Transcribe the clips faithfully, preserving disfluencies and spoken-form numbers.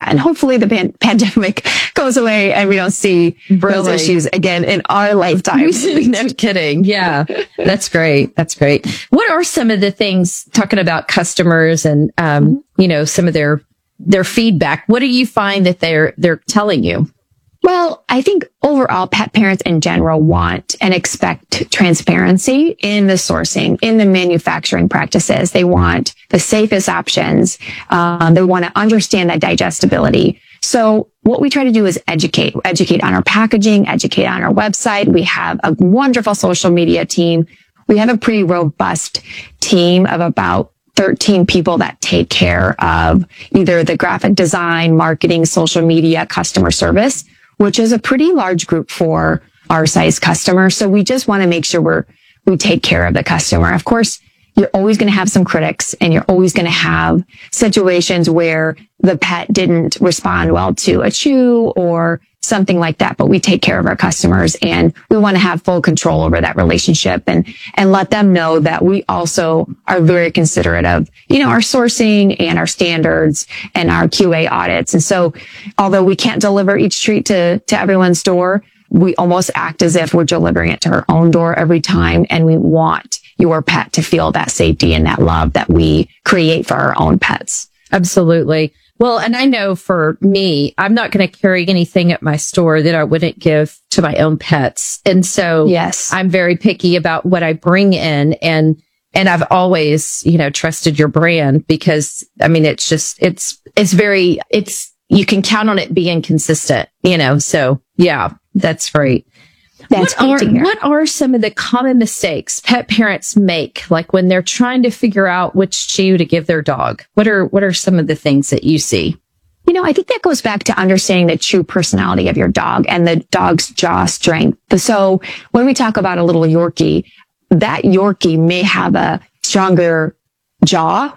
And hopefully the pan- pandemic goes away and we don't see those Really? issues again in our lifetimes. No kidding. Yeah. That's great. That's great. What are some of the things, talking about customers and, um, you know, some of their, their feedback? What do you find that they're, they're telling you? Well, I think overall pet parents in general want and expect transparency in the sourcing, in the manufacturing practices. They want the safest options. Um, they want to understand that digestibility. So what we try to do is educate, educate on our packaging, educate on our website. We have a wonderful social media team. We have a pretty robust team of about thirteen people that take care of either the graphic design, marketing, social media, customer service, which is a pretty large group for our size customer. So we just want to make sure we're, we take care of the customer. Of course, you're always going to have some critics and you're always going to have situations where the pet didn't respond well to a chew or something like that. But we take care of our customers and we want to have full control over that relationship and, and let them know that we also are very considerate of, you know, our sourcing and our standards and our Q A audits. And so although we can't deliver each treat to, to everyone's door, we almost act as if we're delivering it to our own door every time. And we want your pet to feel that safety and that love that we create for our own pets. Absolutely. Well, and I know for me, I'm not going to carry anything at my store that I wouldn't give to my own pets. And so yes, I'm very picky about what I bring in. And, and I've always, you know, trusted your brand because I mean, it's just, it's, it's very, it's, you can count on it being consistent, you know? So yeah, that's great. That's what are, what are some of the common mistakes pet parents make, like when they're trying to figure out which chew to give their dog? What are what are some of the things that you see? You know, I think that goes back to understanding the true personality of your dog and the dog's jaw strength. So when we talk about a little Yorkie, that Yorkie may have a stronger jaw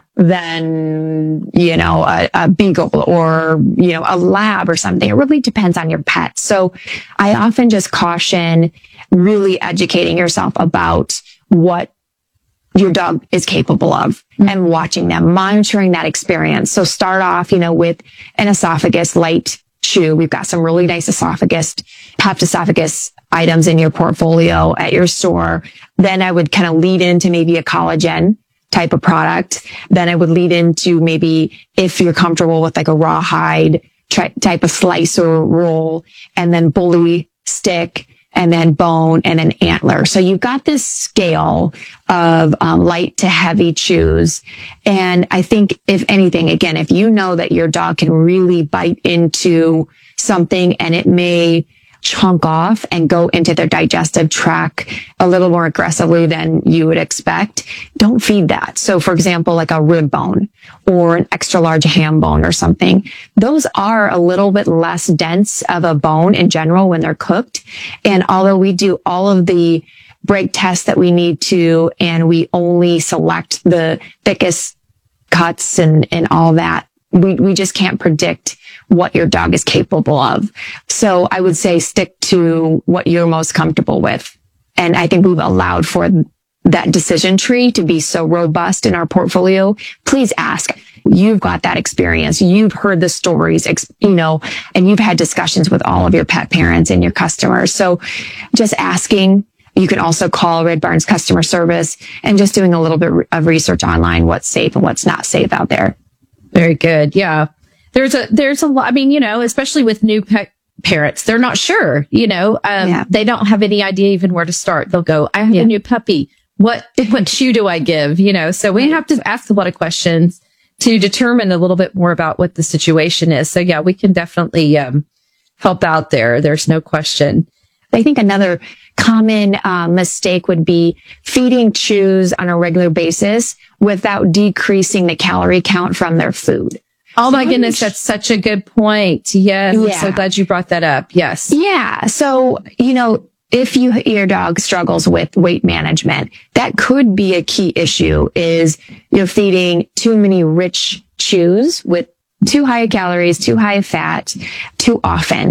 than, you know, a, a beagle or, you know, a lab or something. It really depends on your pet. So I often just caution really educating yourself about what your dog is capable of and watching them, monitoring that experience. So start off, you know, with an esophagus light chew. We've got some really nice esophagus, popped esophagus items in your portfolio at your store. Then I would kind of lead into maybe a collagen type of product. Then I would lead into maybe if you're comfortable with like a rawhide tri- type of slice or roll, and then bully stick, and then bone, and then antler. So you've got this scale of um, light to heavy chews. And I think if anything, again, if you know that your dog can really bite into something and it may chunk off and go into their digestive tract a little more aggressively than you would expect, don't feed that. So for example, like a rib bone or an extra large ham bone or something, those are a little bit less dense of a bone in general when they're cooked. And although we do all of the break tests that we need to, and we only select the thickest cuts and, and all that, we, we just can't predict what your dog is capable of. So I would say stick to what you're most comfortable with. And I think we've allowed for that decision tree to be so robust in our portfolio. Please ask. You've got that experience. You've heard the stories, you know, and you've had discussions with all of your pet parents and your customers. So just asking. You can also call Red Barn's customer service and just doing a little bit of research online, what's safe and what's not safe out there. Very good. Yeah. There's a, there's a lot, I mean, you know, especially with new pet parents, they're not sure, you know, um, yeah. They don't have any idea even where to start. They'll go, I have yeah. a new puppy. What, what chew do I give? You know, so we have to ask a lot of questions to determine a little bit more about what the situation is. So yeah, we can definitely, um, help out there. There's no question. I think another common uh, mistake would be feeding chews on a regular basis without decreasing the calorie count from their food. Oh my goodness, that's such a good point. Yes, yeah. I'm so glad you brought that up. Yes. Yeah. So, you know, if you, your dog struggles with weight management, that could be a key issue is you're feeding too many rich chews with too high calories, too high fat, too often.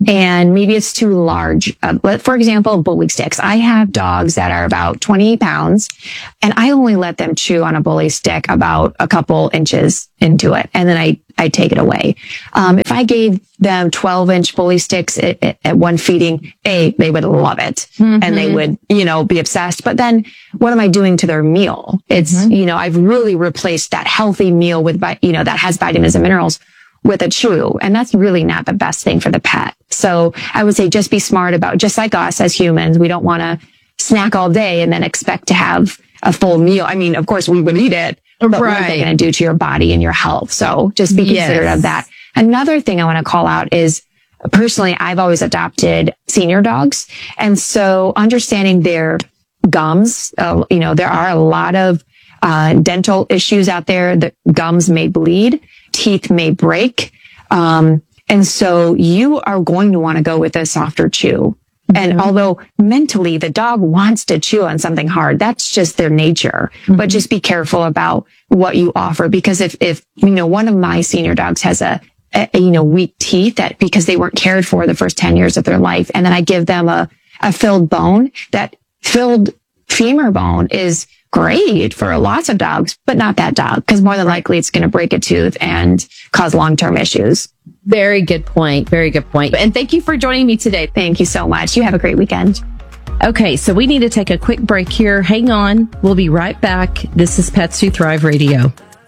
and maybe it's too large. Uh, but for example, bully sticks. I have dogs that are about twenty pounds, and I only let them chew on a bully stick about a couple inches into it, and then I I take it away. Um, if I gave them twelve inch bully sticks at, at, at one feeding, A, they would love it, mm-hmm. and they would, you know, be obsessed. But then what am I doing to their meal? It's, mm-hmm. you know, I've really replaced that healthy meal with, you know, that has vitamins and minerals with a chew. And that's really not the best thing for the pet. So I would say just be smart about, just like us as humans, we don't want to snack all day and then expect to have a full meal. I mean, of course we would eat it, but right. what are they going to do to your body and your health? So just be considerate yes. of that. Another thing I want to call out is, personally, I've always adopted senior dogs. And so understanding their gums, uh, you know, there are a lot of uh, dental issues out there. The gums may bleed, teeth may break. Um, and so you are going to want to go with a softer chew. Mm-hmm. And although mentally the dog wants to chew on something hard, that's just their nature. Mm-hmm. But just be careful about what you offer, because if, if, you know, one of my senior dogs has a, a you know, weak teeth that because they weren't cared for the first ten years of their life. And then I give them a, a filled bone. That filled femur bone is great for lots of dogs, but not that dog, because more than likely it's going to break a tooth and cause long-term issues. Very good point. Very good point. And thank you for joining me today. Thank you so much. You have a great weekend. Okay, so we need to take a quick break here. Hang on. We'll be right back. This is Pets Who Thrive Radio.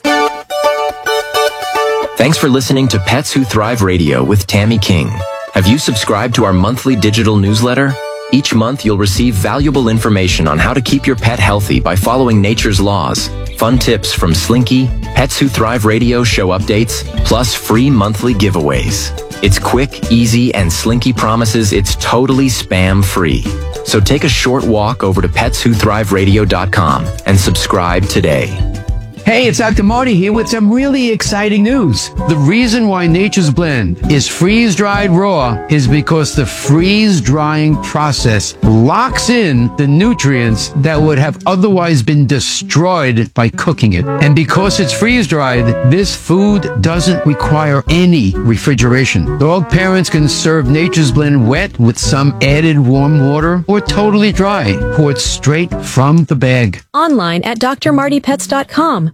Thanks for listening to Pets Who Thrive Radio with Tammy King. Have you subscribed to our monthly digital newsletter? Each month, you'll receive valuable information on how to keep your pet healthy by following nature's laws, fun tips from Slinky, Pets Who Thrive Radio show updates, plus free monthly giveaways. It's quick, easy, and Slinky promises it's totally spam-free. So take a short walk over to pets who thrive radio dot com and subscribe today. Hey, it's Doctor Marty here with some really exciting news. The reason why Nature's Blend is freeze-dried raw is because the freeze-drying process locks in the nutrients that would have otherwise been destroyed by cooking it. And because it's freeze-dried, this food doesn't require any refrigeration. Dog parents can serve Nature's Blend wet with some added warm water or totally dry, poured straight from the bag. Online at d r marty pets dot com.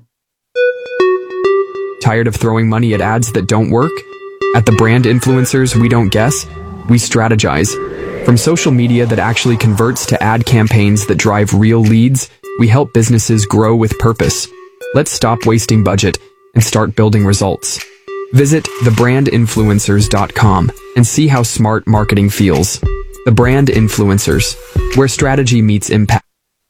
Tired of throwing money at ads that don't work? At the Brand Influencers We Don't Guess, we strategize. From social media that actually converts to ad campaigns that drive real leads, we help businesses grow with purpose. Let's stop wasting budget and start building results. Visit the brand influencers dot com and see how smart marketing feels. The Brand Influencers, where strategy meets impact.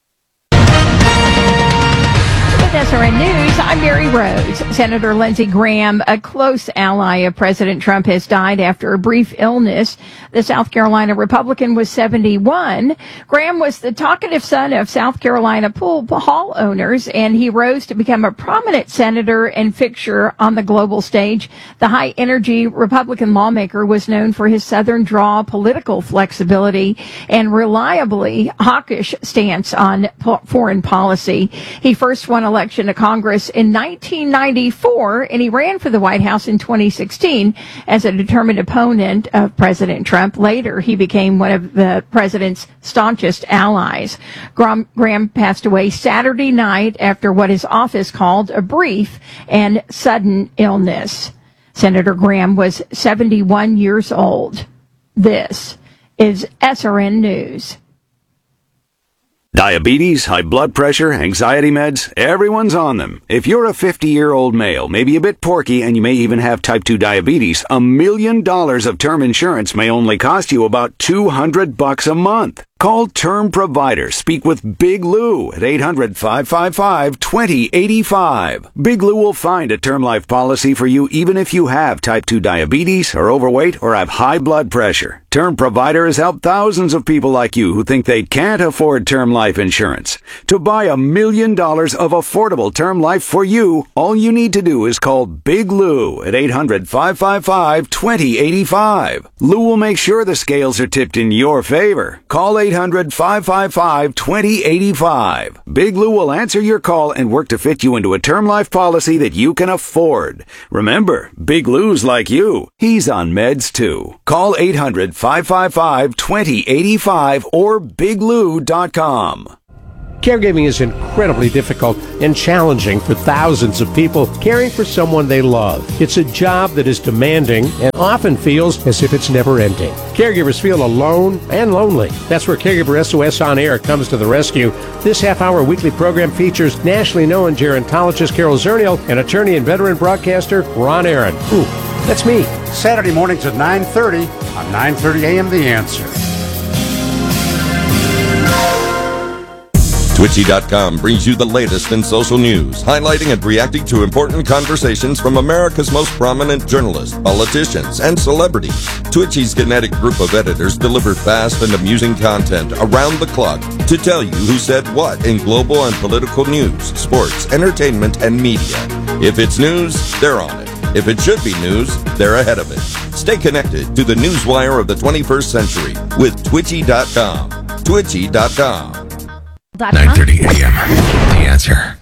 S R N News, I'm Mary Rose. Senator Lindsey Graham, a close ally of President Trump, has died after a brief illness. The South Carolina Republican was seventy-one. Graham was the talkative son of South Carolina pool hall owners, and he rose to become a prominent senator and fixture on the global stage. The high-energy Republican lawmaker was known for his Southern draw, political flexibility, and reliably hawkish stance on po- foreign policy. He first won election to Congress in nineteen ninety-four, and he ran for the White House in twenty sixteen as a determined opponent of President Trump. Later, he became one of the president's staunchest allies. Graham, Graham passed away Saturday night after what his office called a brief and sudden illness. Senator Graham was seventy-one years old. This is S R N News. Diabetes, high blood pressure, anxiety meds, everyone's on them. If you're a fifty-year-old male, maybe a bit porky, and you may even have type two diabetes, a million dollars of term insurance may only cost you about two hundred bucks a month. Call Term Provider. Speak with Big Lou at eight hundred, five five five, two zero eight five. Big Lou will find a term life policy for you even if you have type two diabetes, are overweight, or have high blood pressure. Term Provider has helped thousands of people like you who think they can't afford term life insurance. To buy a million dollars of affordable term life for you, all you need to do is call Big Lou at eight hundred, five five five, two zero eight five. Lou will make sure the scales are tipped in your favor. Call eight hundred, five five five, two zero eight five. Big Lou will answer your call and work to fit you into a term life policy that you can afford. Remember, Big Lou's like you. He's on meds too. Call eight hundred, five five five, two zero eight five or big lou dot com. Caregiving is incredibly difficult and challenging for thousands of people caring for someone they love. It's a job that is demanding and often feels as if it's never ending. Caregivers feel alone and lonely. That's where Caregiver S O S On Air comes to the rescue. This half-hour weekly program features nationally known gerontologist Carol Zernial and attorney and veteran broadcaster Ron Aaron. Ooh, that's me. Saturday mornings at nine thirty on nine thirty a.m. The Answer. Twitchy dot com brings you the latest in social news, highlighting and reacting to important conversations from America's most prominent journalists, politicians, and celebrities. Twitchy's kinetic group of editors deliver fast and amusing content around the clock to tell you who said what in global and political news, sports, entertainment, and media. If it's news, they're on it. If it should be news, they're ahead of it. Stay connected to the newswire of the twenty-first century with Twitchy dot com. Twitchy dot com. nine thirty a.m. The Answer.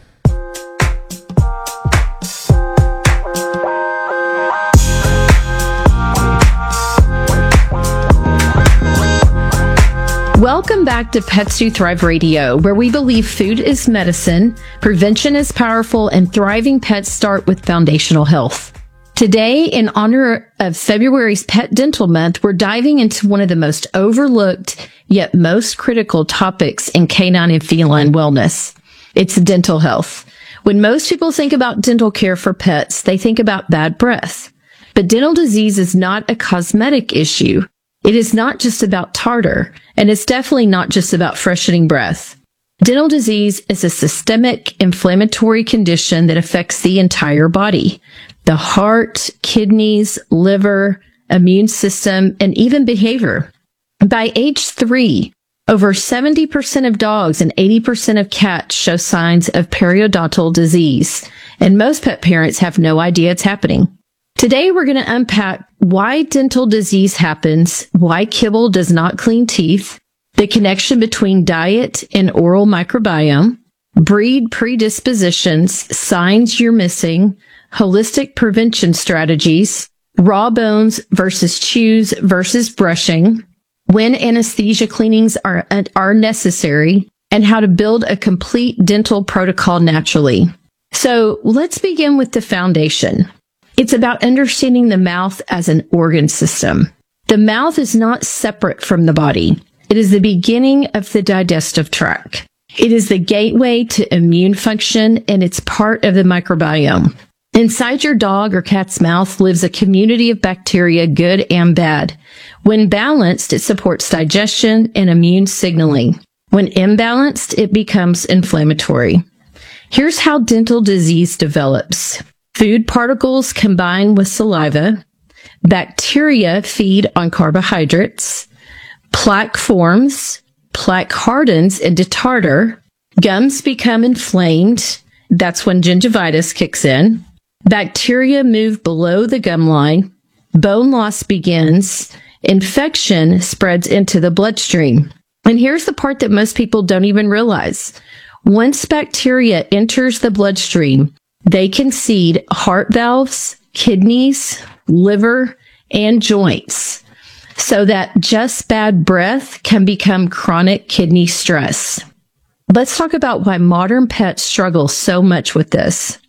Welcome back to Pets Who Thrive Radio, where we believe food is medicine, prevention is powerful, and thriving pets start with foundational health. Today, in honor of February's Pet Dental Month, we're diving into one of the most overlooked yet most critical topics in canine and feline wellness. It's dental health. When most people think about dental care for pets, they think about bad breath. But dental disease is not a cosmetic issue. It is not just about tartar, and it's definitely not just about freshening breath. Dental disease is a systemic inflammatory condition that affects the entire body. The heart, kidneys, liver, immune system, and even behavior. By age three, over seventy percent of dogs and eighty percent of cats show signs of periodontal disease, and most pet parents have no idea it's happening. Today, we're going to unpack why dental disease happens, why kibble does not clean teeth, the connection between diet and oral microbiome, breed predispositions, signs you're missing, holistic prevention strategies, raw bones versus chews versus brushing, when anesthesia cleanings are, are necessary, and how to build a complete dental protocol naturally. So let's begin with the foundation. It's about understanding the mouth as an organ system. The mouth is not separate from the body. It is the beginning of the digestive tract. It is the gateway to immune function, and it's part of the microbiome. Inside your dog or cat's mouth lives a community of bacteria, good and bad. When balanced, it supports digestion and immune signaling. When imbalanced, it becomes inflammatory. Here's how dental disease develops. Food particles combine with saliva. Bacteria feed on carbohydrates. Plaque forms. Plaque hardens into tartar. Gums become inflamed. That's when gingivitis kicks in. Bacteria move below the gum line. Bone loss begins. Infection spreads into the bloodstream. And here's the part that most people don't even realize. Once bacteria enters the bloodstream, they can seed heart valves, kidneys, liver, and joints, so that just bad breath can become chronic kidney stress. Let's talk about why modern pets struggle so much with this.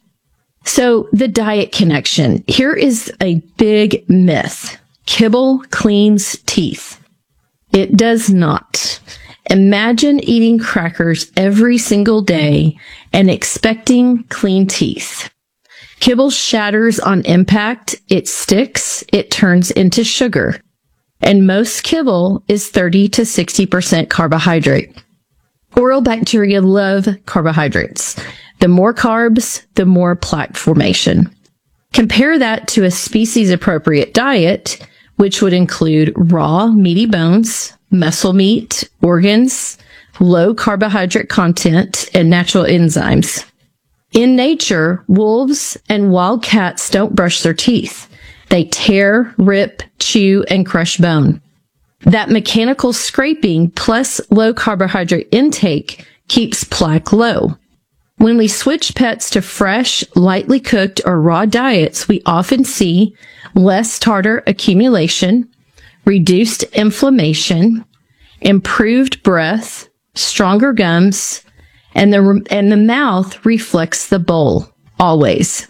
So the diet connection. Here is a big myth. Kibble cleans teeth. It does not. Imagine eating crackers every single day and expecting clean teeth. Kibble shatters on impact. It sticks. It turns into sugar. And most kibble is thirty to sixty percent carbohydrate. Oral bacteria love carbohydrates. The more carbs, the more plaque formation. Compare that to a species-appropriate diet which would include raw, meaty bones, muscle meat, organs, low carbohydrate content, and natural enzymes. In nature, wolves and wild cats don't brush their teeth. They tear, rip, chew, and crush bone. That mechanical scraping plus low carbohydrate intake keeps plaque low. When we switch pets to fresh, lightly cooked, or raw diets, we often see less tartar accumulation, reduced inflammation, improved breath, stronger gums, and the and the mouth reflects the bowl, always.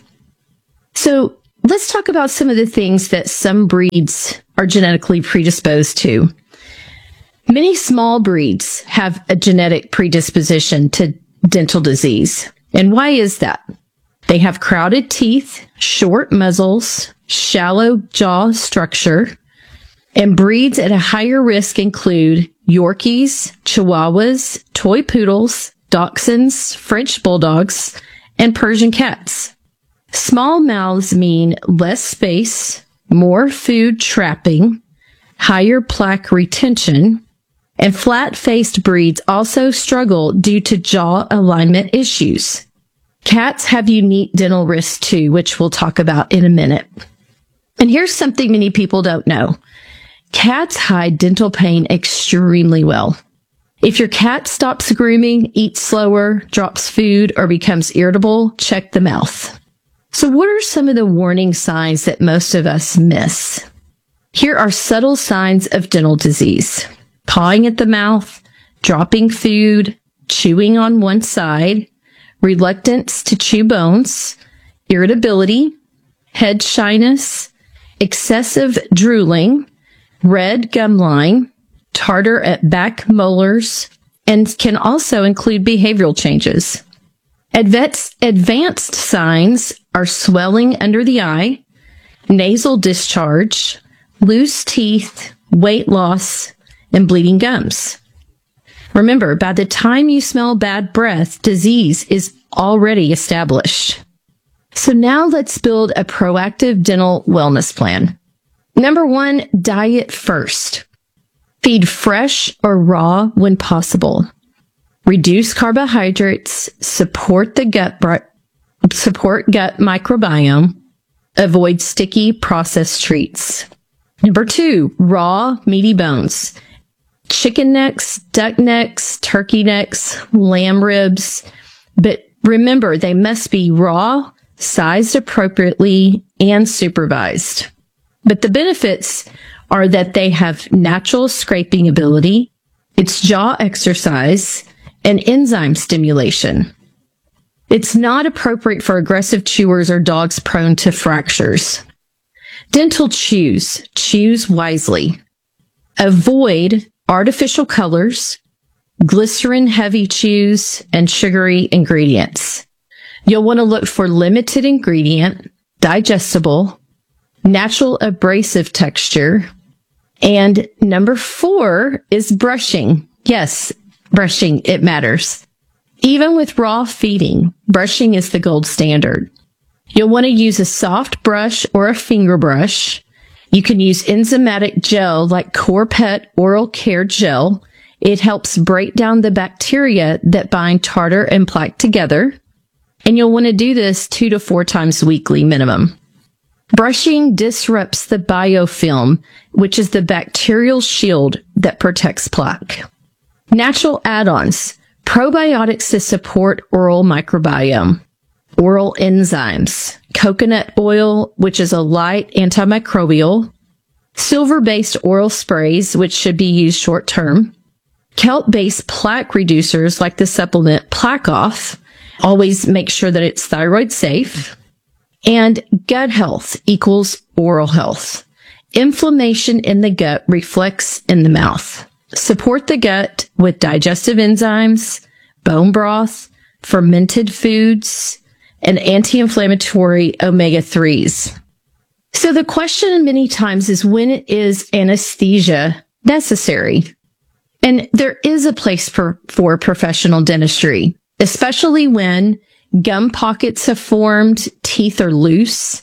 So let's talk about some of the things that some breeds are genetically predisposed to. Many small breeds have a genetic predisposition to dental disease. And why is that? They have crowded teeth, short muzzles, shallow jaw structure, and breeds at a higher risk include Yorkies, Chihuahuas, toy poodles, Dachshunds, French bulldogs, and Persian cats. Small mouths mean less space, more food trapping, higher plaque retention, and flat-faced breeds also struggle due to jaw alignment issues. Cats have unique dental risks too, which we'll talk about in a minute. And here's something many people don't know. Cats hide dental pain extremely well. If your cat stops grooming, eats slower, drops food, or becomes irritable, check the mouth. So what are some of the warning signs that most of us miss? Here are subtle signs of dental disease. Pawing at the mouth, dropping food, chewing on one side, reluctance to chew bones, irritability, head shyness, excessive drooling, red gum line, tartar at back molars, and can also include behavioral changes. Advanced, advanced signs are swelling under the eye, nasal discharge, loose teeth, weight loss, and bleeding gums. Remember, by the time you smell bad breath, disease is already established. So now let's build a proactive dental wellness plan. Number one, diet first. Feed fresh or raw when possible. Reduce carbohydrates, support the gut, support gut microbiome, avoid sticky processed treats. Number two, raw meaty bones. Chicken necks, duck necks, turkey necks, lamb ribs. But remember, they must be raw, sized appropriately, and supervised. But the benefits are that they have natural scraping ability, it's jaw exercise, and enzyme stimulation. It's not appropriate for aggressive chewers or dogs prone to fractures. Dental chews. Choose wisely. Avoid artificial colors, glycerin-heavy chews, and sugary ingredients. You'll want to look for limited ingredient, digestible, natural abrasive texture. And number four is brushing. Yes, brushing, it matters. Even with raw feeding, brushing is the gold standard. You'll want to use a soft brush or a finger brush. You can use enzymatic gel like Corepet Oral Care Gel. It helps break down the bacteria that bind tartar and plaque together. And you'll want to do this two to four times weekly minimum. Brushing disrupts the biofilm, which is the bacterial shield that protects plaque. Natural add-ons. Probiotics to support oral microbiome. Oral enzymes. Coconut oil, which is a light antimicrobial. Silver-based oral sprays, which should be used short-term. Kelp-based plaque reducers like the supplement Plaque Off. Always make sure that it's thyroid safe. And gut health equals oral health. Inflammation in the gut reflects in the mouth. Support the gut with digestive enzymes, bone broth, fermented foods, and anti-inflammatory omega threes. So the question many times is, when is anesthesia necessary? And there is a place for, for professional dentistry, especially when gum pockets have formed, teeth are loose,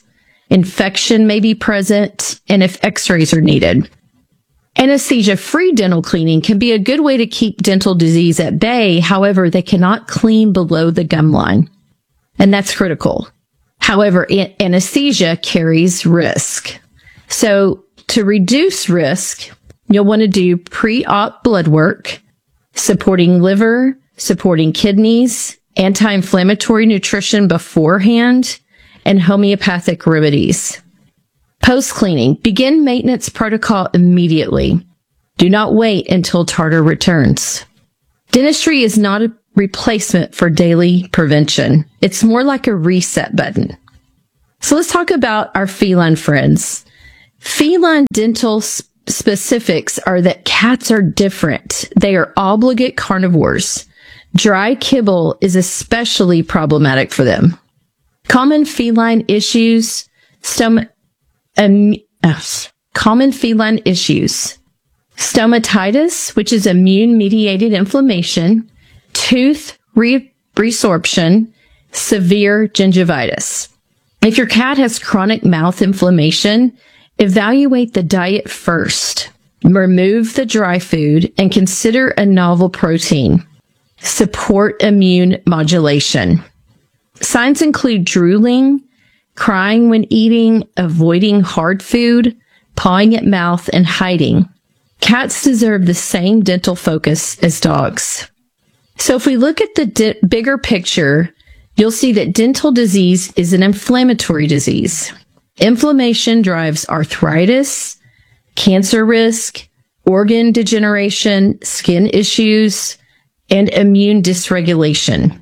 infection may be present, and if x-rays are needed. Anesthesia-free dental cleaning can be a good way to keep dental disease at bay. However, they cannot clean below the gum line, and that's critical. However, anesthesia carries risk. So to reduce risk, you'll want to do pre-op blood work, supporting liver, supporting kidneys, anti-inflammatory nutrition beforehand, and homeopathic remedies. Post-cleaning, begin maintenance protocol immediately. Do not wait until tartar returns. Dentistry is not a replacement for daily prevention. It's more like a reset button. So let's talk about our feline friends. Feline dental sp- specifics are that cats are different. They are obligate carnivores. Dry kibble is especially problematic for them. Common feline issues, stomach, um, uh, common feline issues, stomatitis, which is immune-mediated inflammation, tooth re- resorption, severe gingivitis. If your cat has chronic mouth inflammation, evaluate the diet first. Remove the dry food and consider a novel protein. Support immune modulation. Signs include drooling, crying when eating, avoiding hard food, pawing at mouth, and hiding. Cats deserve the same dental focus as dogs. So if we look at the di- bigger picture, you'll see that dental disease is an inflammatory disease. Inflammation drives arthritis, cancer risk, organ degeneration, skin issues, and immune dysregulation.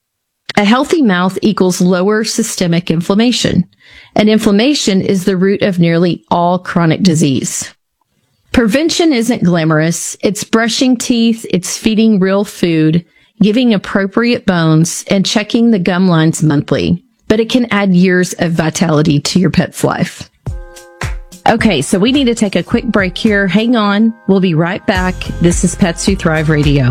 A healthy mouth equals lower systemic inflammation, and inflammation is the root of nearly all chronic disease. Prevention isn't glamorous. It's brushing teeth, it's feeding real food, giving appropriate bones, and checking the gum lines monthly. But it can add years of vitality to your pet's life. Okay, so we need to take a quick break here. Hang on. We'll be right back. This is Pets Who Thrive Radio.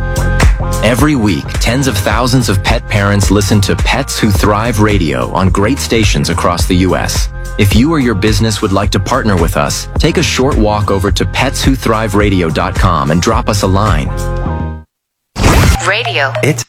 Every week, tens of thousands of pet parents listen to Pets Who Thrive Radio on great stations across the U S. If you or your business would like to partner with us, take a short walk over to pets who thrive radio dot com and drop us a line. Radio. It.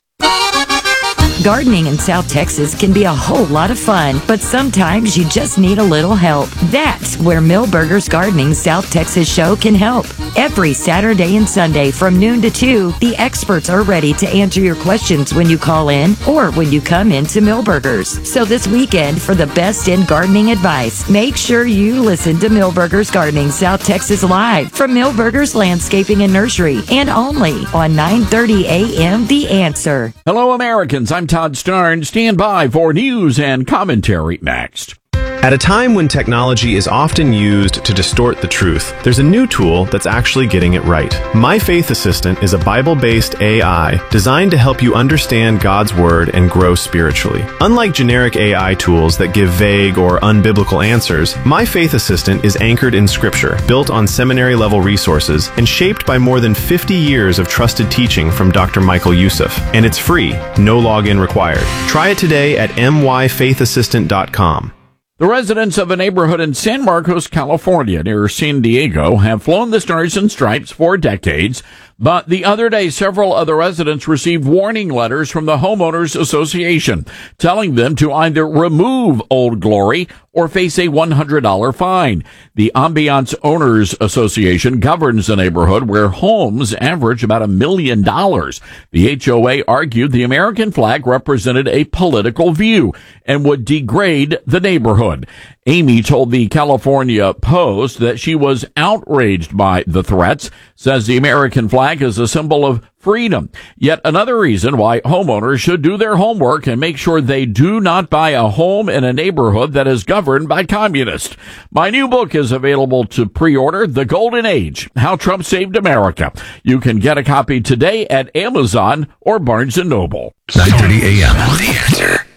Gardening in South Texas can be a whole lot of fun, but sometimes you just need a little help. That's where Millburgers Gardening South Texas show can help. Every Saturday and Sunday from noon to two, the experts are ready to answer your questions when you call in or when you come into Millburgers. So this weekend, for the best in gardening advice, make sure you listen to Millburgers Gardening South Texas live from Millburgers Landscaping and Nursery, and only on nine thirty a.m. The Answer. Hello, Americans. I'm Todd Starn. Stand by for news and commentary next. At a time when technology is often used to distort the truth, there's a new tool that's actually getting it right. My Faith Assistant is a Bible-based A I designed to help you understand God's Word and grow spiritually. Unlike generic A I tools that give vague or unbiblical answers, My Faith Assistant is anchored in Scripture, built on seminary-level resources, and shaped by more than fifty years of trusted teaching from Doctor Michael Youssef. And it's free, no login required. Try it today at m y faith assistant dot com. The residents of a neighborhood in San Marcos, California, near San Diego, have flown the Stars and Stripes for decades, but the other day, several other residents received warning letters from the Homeowners Association telling them to either remove Old Glory or face a one hundred dollars fine. The Ambiance Owners Association governs the neighborhood where homes average about a million dollars. The H O A argued the American flag represented a political view and would degrade the neighborhood. Amy told the California Post that she was outraged by the threats, says the American flag is a symbol of freedom. Yet another reason why homeowners should do their homework and make sure they do not buy a home in a neighborhood that is governed by communists. My new book is available to pre-order, The Golden Age, How Trump Saved America. You can get a copy today at Amazon or Barnes and Noble. nine thirty a.m. The Answer.